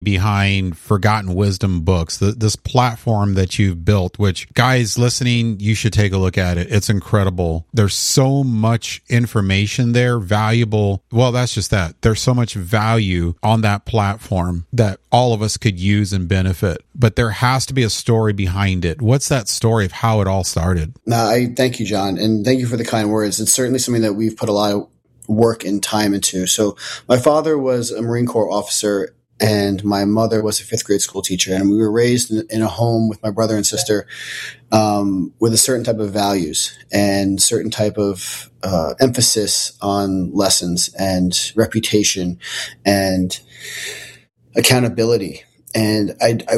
behind Forgotten Wisdom Books, this platform that you've built, which, guys listening, you should take a look at it. It's incredible. There's so much information there, valuable. Well, that's just that. There's so much value on that platform that all of us could use and benefit. But there has to be a story behind it. What's that story of how it all started? No, I thank you, John, and thank you for the kind words. It's certainly something that we've put a lot of work and time into. So my father was a Marine Corps officer, and my mother was a fifth grade school teacher. And we were raised in a home with my brother and sister with a certain type of values and certain type of emphasis on lessons and reputation and accountability. And I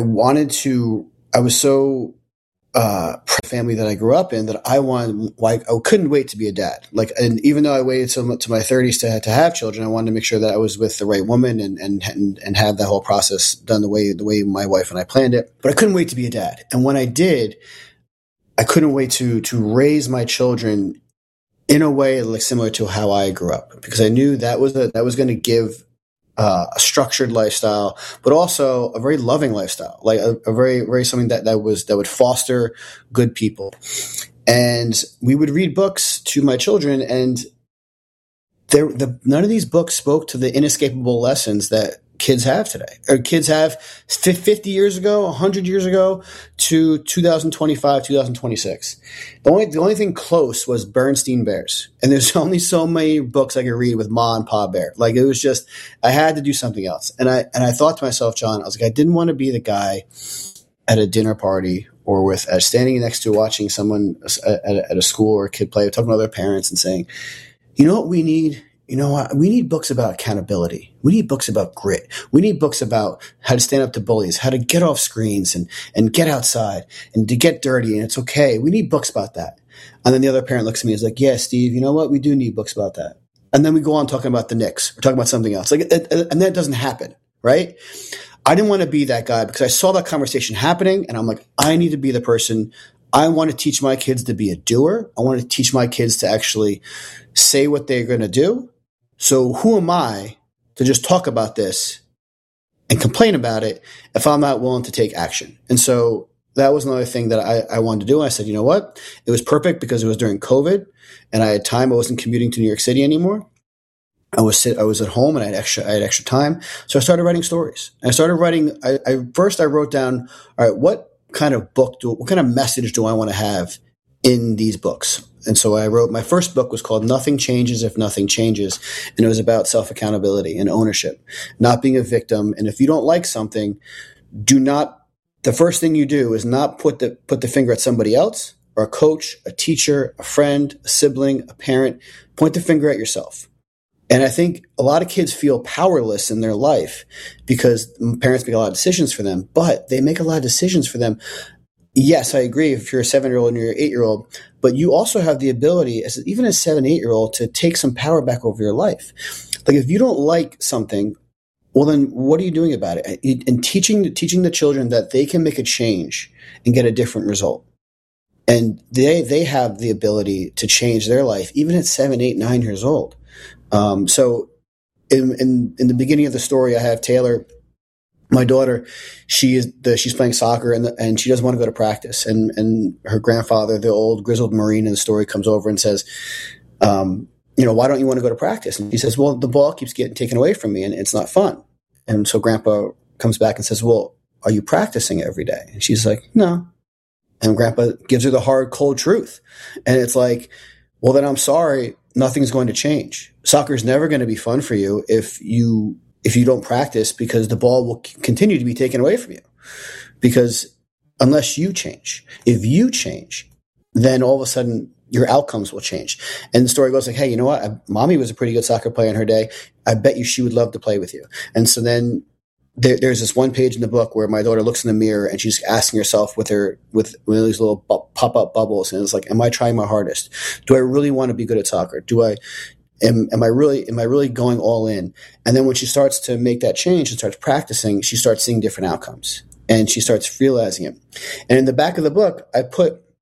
was so family that I grew up in that I couldn't wait to be a dad. And even though I waited to my 30s to have children, I wanted to make sure that I was with the right woman and have that whole process done the way my wife and I planned it. But I couldn't wait to be a dad. And when I did, I couldn't wait to raise my children in a way similar to how I grew up, because I knew that was going to give a structured lifestyle, but also a very loving lifestyle, like a very, very something that would foster good people. And we would read books to my children, and none of these books spoke to the inescapable lessons that kids have today, or kids have 50 years ago, 100 years ago to 2025, 2026. The only thing close was Bernstein Bears. And there's only so many books I could read with Ma and Pa Bear. It was just, I had to do something else. And I thought to myself, John, I was like, I didn't want to be the guy at a dinner party or standing next to watching someone at a school or a kid play, talking to other parents and saying, you know what we need? You know what? We need books about accountability. We need books about grit. We need books about how to stand up to bullies, how to get off screens and get outside and to get dirty. And it's okay. We need books about that. And then the other parent looks at me and is like, yeah, Steve, you know what? We do need books about that. And then we go on talking about the Knicks. We're talking about something else. And that doesn't happen, right? I didn't want to be that guy because I saw that conversation happening, and I'm like, I need to be the person. I want to teach my kids to be a doer. I want to teach my kids to actually say what they're going to do. So who am I to just talk about this and complain about it if I'm not willing to take action? And so that was another thing that I wanted to do. I said, you know what? It was perfect because it was during COVID and I had time. I wasn't commuting to New York City anymore. I was at home and I had extra time. So I started writing stories. And I started writing. First I wrote down, all right, what kind of message do I want to have in these books? And so I wrote, my first book was called Nothing Changes If Nothing Changes. And it was about self-accountability and ownership, not being a victim. And if you don't like something, the first thing you do is not put the finger at somebody else or a coach, a teacher, a friend, a sibling, a parent. Point the finger at yourself. And I think a lot of kids feel powerless in their life because parents make a lot of decisions for them, but they make a lot of decisions for them. Yes, I agree if you're a 7-year-old and you're an 8-year-old, but you also have the ability, even as a 7, 8-year-old, to take some power back over your life. Like if you don't like something, well, then what are you doing about it? And teaching the children that they can make a change and get a different result. And they have the ability to change their life, even at 7, 8, 9 years old. So in the beginning of the story, I have Taylor, my daughter. She's playing soccer and she doesn't want to go to practice. And her grandfather, the old grizzled Marine in the story, comes over and says, why don't you want to go to practice? And she says, well, the ball keeps getting taken away from me and it's not fun. And so Grandpa comes back and says, well, are you practicing every day? And she's like, no. And Grandpa gives her the hard, cold truth. And it's like, well, then I'm sorry, nothing's going to change. Soccer is never going to be fun for you if you don't practice, because the ball will continue to be taken away from you. Because unless you change, if you change, then all of a sudden your outcomes will change. And the story goes like, hey, you know what? Mommy was a pretty good soccer player in her day. I bet you she would love to play with you. And so then there's this one page in the book where my daughter looks in the mirror and she's asking herself with these little pop-up bubbles. And it's like, am I trying my hardest? Do I really want to be good at soccer? Am I really going all in? And then when she starts to make that change and starts practicing, she starts seeing different outcomes and she starts realizing it. And in the back of the book, I put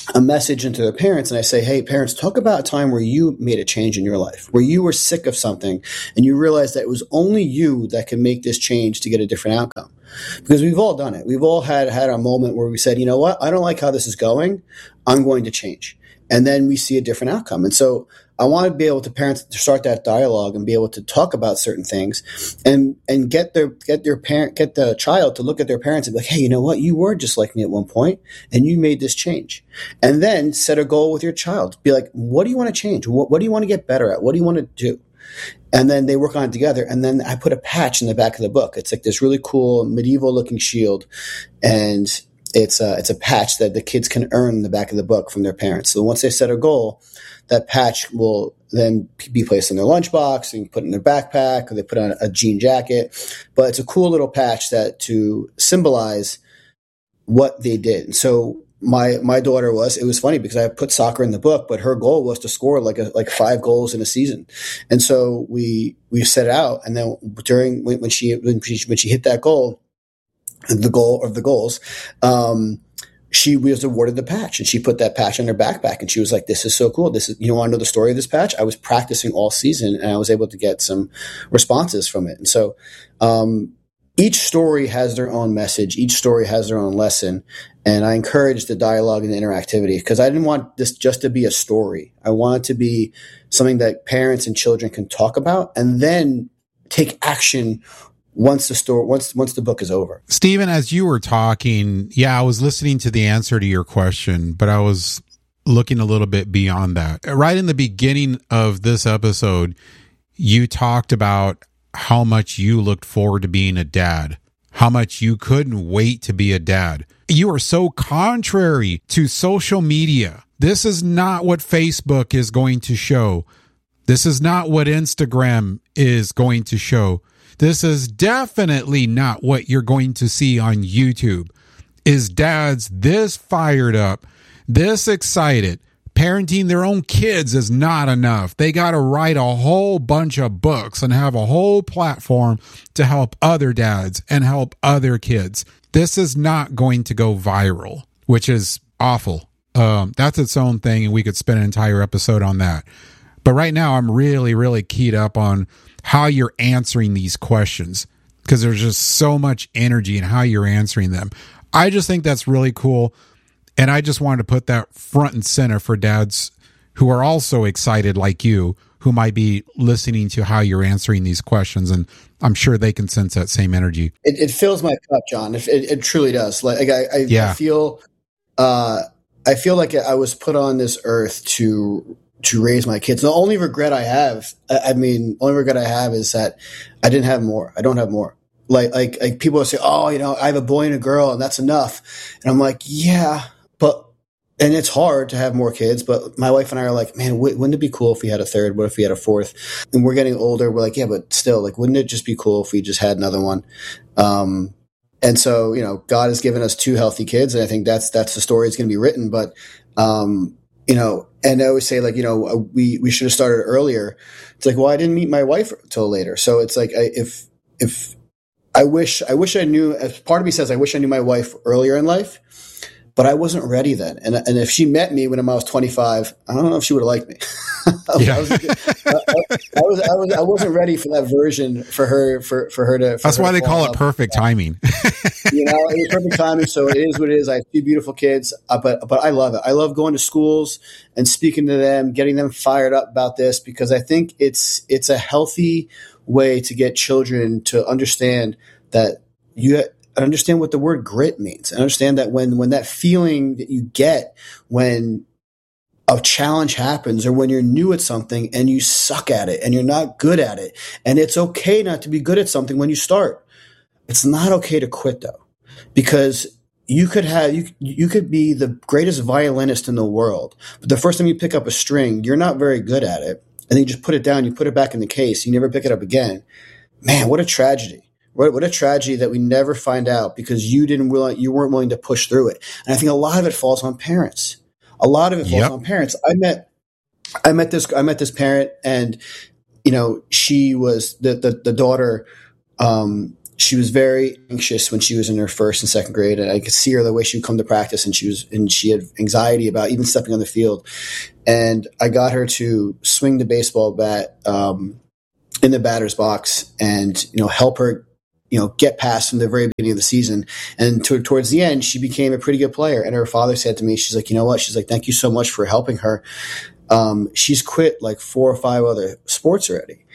a message into their parents, and I say, hey, parents, talk about a time where you made a change in your life, where you were sick of something and you realized that it was only you that could make this change to get a different outcome. Because we've all done it. We've all had a moment where we said, you know what, I don't like how this is going. I'm going to change. And then we see a different outcome. And so I want to be able to parents to start that dialogue and be able to talk about certain things and get the child to look at their parents and be like, hey, you know what? You were just like me at one point and you made this change. And then set a goal with your child. Be like, what do you want to change? What do you want to get better at? What do you want to do? And then they work on it together. And then I put a patch in the back of the book. It's like this really cool medieval looking shield. And it's a patch that the kids can earn in the back of the book from their parents. So once they set a goal, that patch will then be placed in their lunchbox and put in their backpack, or they put on a jean jacket. But it's a cool little patch that to symbolize what they did. And so my daughter it was funny because I put soccer in the book, but her goal was to score like 5 goals in a season. And so we set out, and then when she hit that goal, the goal of the goals, she was awarded the patch, and she put that patch in her backpack, and she was like, this is so cool. You want to know the story of this patch? I was practicing all season, and I was able to get some responses from it. And so, each story has their own message. Each story has their own lesson. And I encourage the dialogue and the interactivity because I didn't want this just to be a story. I want it to be something that parents and children can talk about and then take action once the book is over. Stephen, as you were talking, I was listening to the answer to your question, but I was looking a little bit beyond that. Right in the beginning of this episode, you talked about how much you looked forward to being a dad, how much you couldn't wait to be a dad. You are so contrary to social media. This is not what Facebook is going to show. This is not what Instagram is going to show. This is definitely not what you're going to see on YouTube. Is dads this fired up, this excited? Parenting their own kids is not enough. They got to write a whole bunch of books and have a whole platform to help other dads and help other kids. This is not going to go viral, which is awful. That's its own thing, and we could spend an entire episode on that. But right now, I'm really, really keyed up on how you're answering these questions because there's just so much energy in how you're answering them. I just think that's really cool. And I just wanted to put that front and center for dads who are also excited like you, who might be listening to how you're answering these questions. And I'm sure they can sense that same energy. It fills my cup, John. It truly does. Like I feel like I was put on this earth to raise my kids. The only regret I have, is that I didn't have more. I don't have more. Like people will say, oh, I have a boy and a girl and that's enough. And I'm like, yeah, and it's hard to have more kids, but my wife and I are like, man, wouldn't it be cool if we had a third? What if we had a fourth? And we're getting older. We're like, yeah, but still, like, wouldn't it just be cool if we just had another one? And so, God has given us 2 healthy kids. And I think that's the story that's going to be written. But, and I always say, like, we should have started earlier. It's like, well, I didn't meet my wife till later. So it's like, I wish I knew, as part of me says, I wish I knew my wife earlier in life, but I wasn't ready then. And if she met me when I was 25, I don't know if she would have liked me. Yeah. I wasn't ready for that version for her to. That's why they call it perfect timing. It was perfect timing. So it is what it is. I have 2 beautiful kids, but I love it. I love going to schools and speaking to them, getting them fired up about this because I think it's a healthy way to get children to understand that you understand what the word grit means and understand that when that feeling that you get when a challenge happens or when you're new at something and you suck at it and you're not good at it, and it's okay not to be good at something when you start. It's not okay to quit though, because you could be the greatest violinist in the world, but the first time you pick up a string, you're not very good at it. And then you just put it down, you put it back in the case, you never pick it up again. Man, what a tragedy. What a tragedy that we never find out because you weren't willing to push through it. And I think a lot of it falls on parents. A lot of it falls on parents. I met this parent, and she was the daughter. she was very anxious when she was in her first and second grade, and I could see her the way she would come to practice, and she had anxiety about even stepping on the field. And I got her to swing the baseball bat in the batter's box, and help her get past from the very beginning of the season. And towards the end, she became a pretty good player. And her father said to me, she's like, you know what? She's like, thank you so much for helping her. She's quit like 4 or 5 other sports already.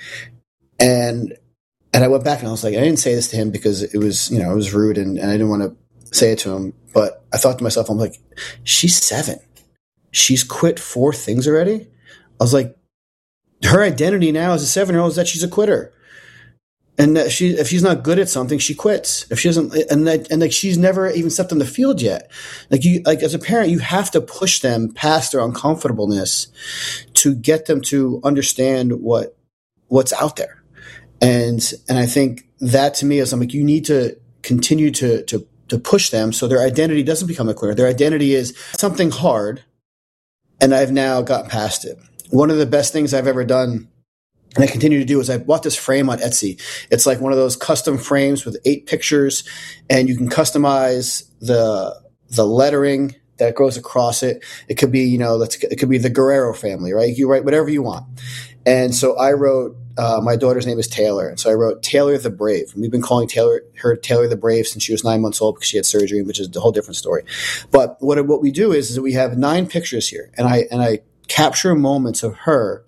And I went back and I was like, I didn't say this to him because it was, it was rude and I didn't want to say it to him. But I thought to myself, I'm like, she's 7. She's quit 4 things already. I was like, her identity now as a 7-year-old is that she's a quitter. And that if she's not good at something, she quits. If she doesn't, and she's never even stepped on the field yet. Like as a parent, you have to push them past their uncomfortableness to get them to understand what's out there. And I think that to me is, I'm like, you need to continue to push them so their identity doesn't become a quitter. Their identity is something hard, and I've now gotten past it. One of the best things I've ever done, and I continue to do, is I bought this frame on Etsy. It's like one of those custom frames with 8 pictures, and you can customize the lettering that goes across it. It could be, it could be the Guerrero family, right? You write whatever you want. And so I wrote, my daughter's name is Taylor. And so I wrote Taylor the Brave. And we've been calling her Taylor the Brave since she was 9 months old because she had surgery, which is a whole different story. But what we do is that we have 9 pictures here, and I capture moments of her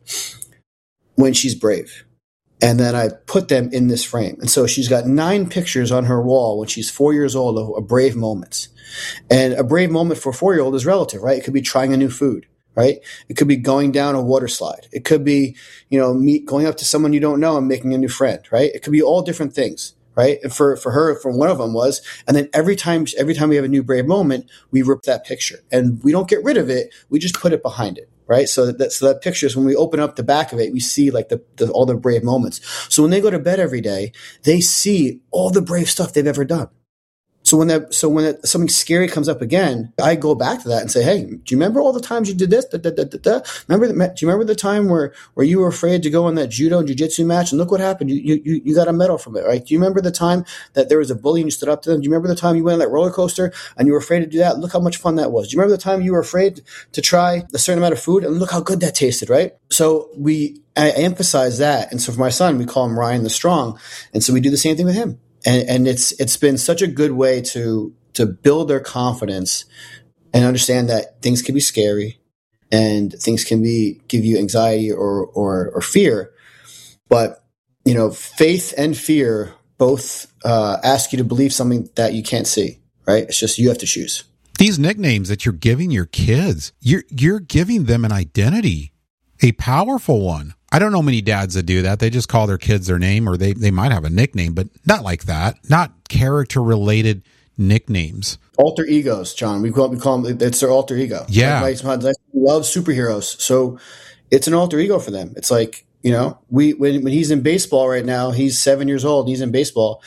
when she's brave. And then I put them in this frame. And so she's got 9 pictures on her wall when she's 4 years old of brave moments. And a brave moment for a 4-year-old is relative, right? It could be trying a new food, right? It could be going down a water slide. It could be, going up to someone you don't know and making a new friend, right? It could be all different things, right? And for her, one of them was, and then every time we have a new brave moment, we rip that picture and we don't get rid of it. We just put it behind it. Right. So that pictures, when we open up the back of it, we see like all the brave moments. So when they go to bed every day, they see all the brave stuff they've ever done. So when something scary comes up again, I go back to that and say, hey, do you remember all the times you did this? Do you remember the time where you were afraid to go on that judo and jiu-jitsu match? And look what happened. You got a medal from it, right? Do you remember the time that there was a bully and you stood up to them? Do you remember the time you went on that roller coaster and you were afraid to do that? Look how much fun that was. Do you remember the time you were afraid to try a certain amount of food and look how good that tasted, right? So I emphasize that. And so for my son, we call him Ryan the Strong. And so we do the same thing with him. And it's been such a good way to build their confidence and understand that things can be scary and things can give you anxiety or fear. But, faith and fear both ask you to believe something that you can't see, right? It's just you have to choose. These nicknames that you're giving your kids, you're giving them an identity, a powerful one. I don't know many dads that do that. They just call their kids their name, or they might have a nickname, but not like that. Not character-related nicknames. Alter egos, John. We call them. It's their alter ego. Yeah. Like love superheroes, so it's an alter ego for them. It's like when he's in baseball right now, he's 7 years old. He's in baseball.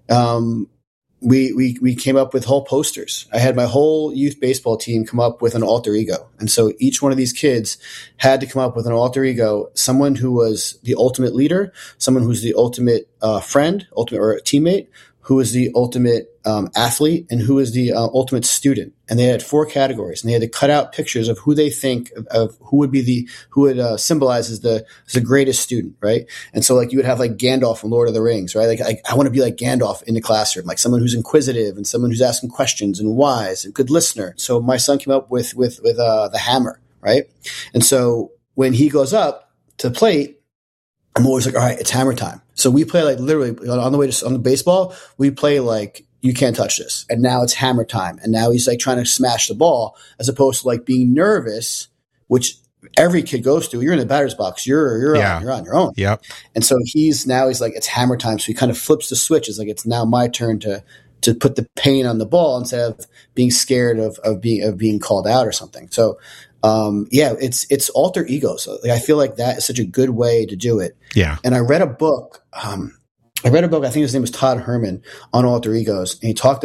We came up with whole posters. I had my whole youth baseball team come up with an alter ego. And so each one of these kids had to come up with an alter ego, someone who was the ultimate leader, someone who's the ultimate friend, or a teammate, who was the ultimate athlete, and who was the ultimate student. And they had 4 categories, and they had to cut out pictures of who they think of who would symbolize as the greatest student, right? And so like you would have like Gandalf from Lord of the Rings, right? Like I want to be like Gandalf in the classroom, like someone who's inquisitive and someone who's asking questions and wise and good listener. So my son came up with the hammer, right? And so when he goes up to the plate, I'm always like, all right, it's hammer time. So we play like literally on the baseball, we play like, you can't touch this. And now it's hammer time. And now he's like trying to smash the ball as opposed to like being nervous, which every kid goes through. You're in the batter's box. You're on your own. Yep. And so he's like, it's hammer time. So he kind of flips the switch. It's like, it's now my turn to put the pain on the ball instead of being scared of being called out or something. So, it's alter egos. Like, I feel like that is such a good way to do it. Yeah. And I read a book. I think his name was Todd Herman, on alter egos. And he talked about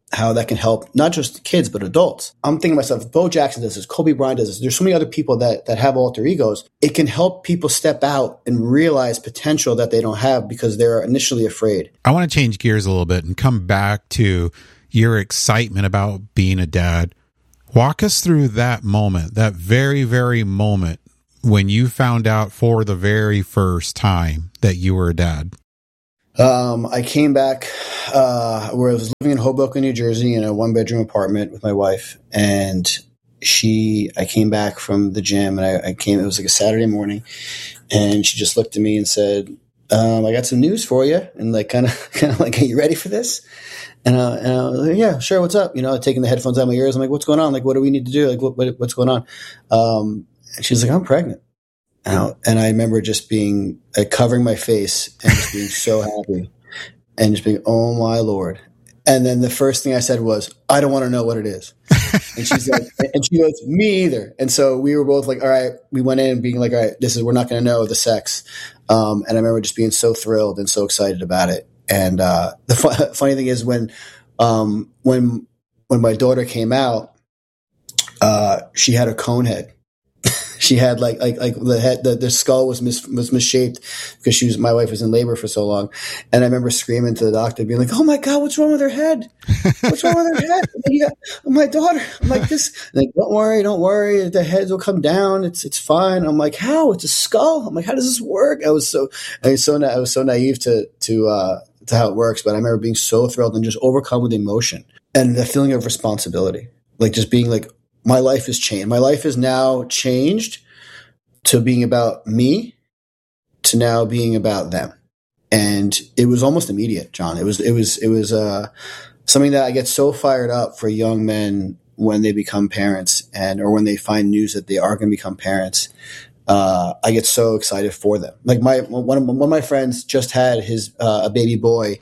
how that can help not just kids, but adults. I'm thinking to myself, Bo Jackson does this, Kobe Bryant does this. There's so many other people that have alter egos. It can help people step out and realize potential that they don't have because they're initially afraid. I want to change gears a little bit and come back to your excitement about being a dad. Walk us through that moment, that very, very moment when you found out for the very first time that you were a dad. I came back where I was living in Hoboken, New Jersey, in a 1-bedroom apartment with my wife, and I came back from the gym, and it was like a Saturday morning, and she just looked at me and said, I got some news for you, and like kind of like, are you ready for this? And I was like, yeah, sure. What's up? Taking the headphones out of my ears. I'm like, what's going on? Like, what do we need to do? Like, what's going on? And she's like, I'm pregnant. And I remember just being covering my face and just being so happy and just being, oh my Lord. And then the first thing I said was, I don't want to know what it is. And she's like, and she goes, me either. And so we were both like, all right, we went in being like, all right, we're not going to know the sex. And I remember just being so thrilled and so excited about it. And the funny thing is when my daughter came out, she had a cone head. She had like the head, the skull was misshaped because my wife was in labor for so long. And I remember screaming to the doctor, being like, "Oh my God, what's wrong with her head? What's wrong with her head? Yeah, my daughter." I'm like, this. Like, don't worry. The heads will come down. It's fine. I'm like, how? It's a skull. I'm like, how does this work? I was so naive to how it works. But I remember being so thrilled and just overcome with emotion and the feeling of responsibility, like just being like, my life has changed. My life is now changed to being about me to now being about them. And it was almost immediate, John. It was something that I get so fired up for young men when they become parents or when they find news that they are going to become parents. I get so excited for them. Like one of my friends just had his a baby boy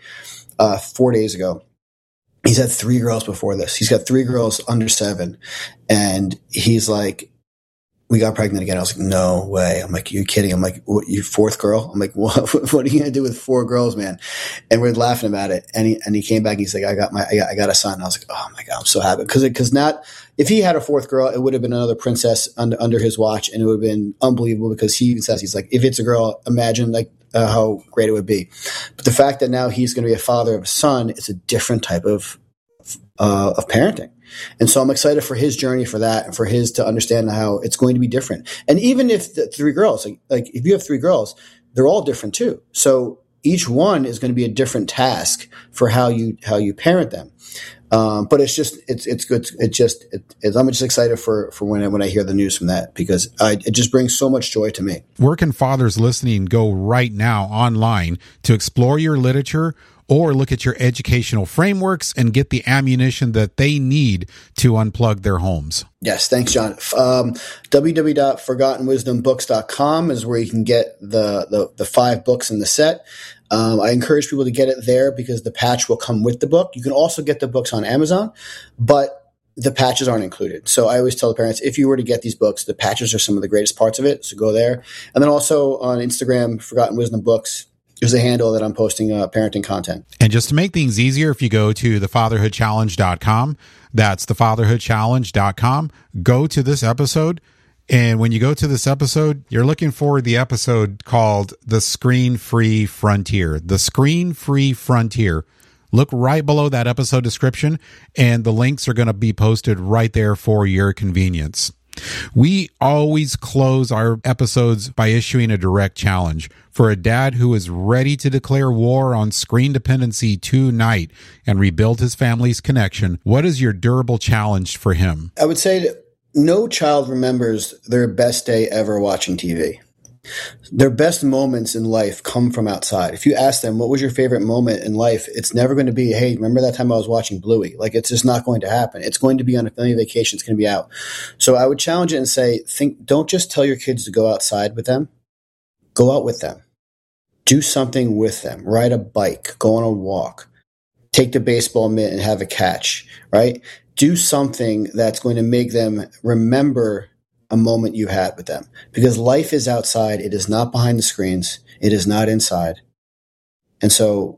4 days ago. He's had 3 girls before this. He's got 3 girls under 7. And he's like, we got pregnant again. I was like, no way. I'm like, you're kidding. I'm like, what, your 4th girl? I'm like, what are you going to do with 4 girls, man? And we're laughing about it. And he came back. He's like, I got a son. And I was like, oh my God, I'm so happy. Cause not, if he had a 4th girl, it would have been another princess under his watch. And it would have been unbelievable because he even says, he's like, if it's a girl, imagine like, how great it would be. But the fact that now he's going to be a father of a son, it's a different type of parenting. And so I'm excited for his journey for that and for his to understand how it's going to be different. And even if the 3 girls, like if you have 3 girls, they're all different too. So each one is going to be a different task for how you parent them. But it's good. I'm just excited for when I hear the news from that because it just brings so much joy to me. Where can fathers listening go right now online to explore your literature or look at your educational frameworks and get the ammunition that they need to unplug their homes? Yes, thanks, John. www.forgottenwisdombooks.com is where you can get the 5 books in the set. I encourage people to get it there because the patch will come with the book. You can also get the books on Amazon, but the patches aren't included. So I always tell the parents, if you were to get these books, the patches are some of the greatest parts of it. So go there. And then also on Instagram, Forgotten Wisdom Books, there's a handle that I'm posting parenting content. And just to make things easier, if you go to thefatherhoodchallenge.com, that's thefatherhoodchallenge.com, go to this episode. And when you go to this episode, you're looking for the episode called The Screen-Free Frontier. The Screen-Free Frontier. Look right below that episode description, and the links are going to be posted right there for your convenience. We always close our episodes by issuing a direct challenge for a dad who is ready to declare war on screen dependency tonight and rebuild his family's connection. What is your durable challenge for him? I would say that no child remembers their best day ever watching TV. Their best moments in life come from outside. If you ask them, what was your favorite moment in life? It's never going to be, hey, remember that time I was watching Bluey? Like, it's just not going to happen. It's going to be on a family vacation. It's going to be out. So I would challenge it and say, don't just tell your kids to go outside with them. Go out with them. Do something with them. Ride a bike. Go on a walk. Take the baseball mitt and have a catch, right? Do something that's going to make them remember a moment you had with them, because life is outside. It is not behind the screens. It is not inside. And so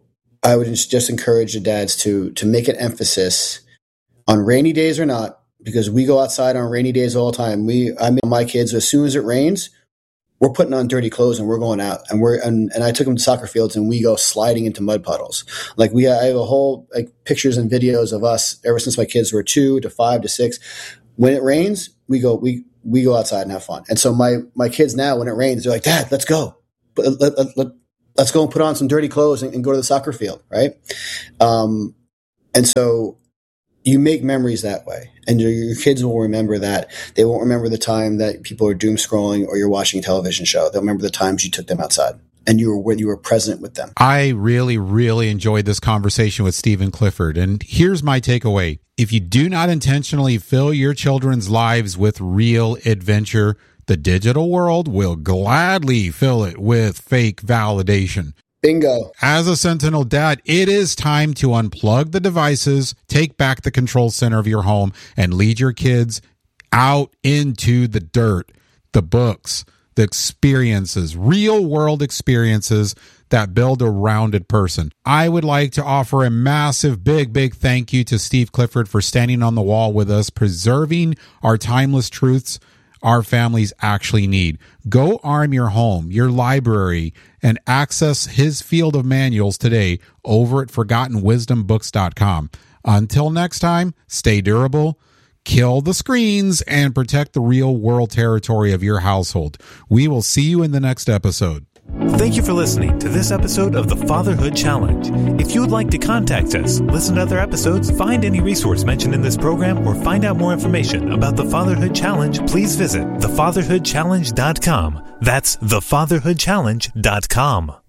I would just encourage the dads to make an emphasis on rainy days or not, because we go outside on rainy days all the time. I mean, my kids, as soon as it rains, we're putting on dirty clothes and we're going out, and I took them to soccer fields and we go sliding into mud puddles. Like I have a whole pictures and videos of us ever since my kids were 2 to 5 to 6. When it rains, we go outside and have fun. And so my kids now, when it rains, they're like, Dad, let's go. Let's go and put on some dirty clothes and go to the soccer field. Right. And so you make memories that way, and your kids will remember that. They won't remember the time that people are doom scrolling or you're watching a television show. They'll remember the times you took them outside and you were present with them. I really, really enjoyed this conversation with Stephen Clifford. And here's my takeaway. If you do not intentionally fill your children's lives with real adventure, the digital world will gladly fill it with fake validation. Bingo. As a Sentinel dad, it is time to unplug the devices, take back the control center of your home, and lead your kids out into the dirt, the books, the experiences, real world experiences that build a rounded person. I would like to offer a massive, big thank you to Steve Clifford for standing on the wall with us, preserving our timeless truths our families actually need. Go arm your home, your library, and access his field of manuals today over at ForgottenWisdomBooks.com. Until next time, stay durable, kill the screens, and protect the real world territory of your household. We will see you in the next episode. Thank you for listening to this episode of the Fatherhood Challenge. If you would like to contact us, listen to other episodes, find any resource mentioned in this program, or find out more information about the Fatherhood Challenge, please visit thefatherhoodchallenge.com. That's thefatherhoodchallenge.com.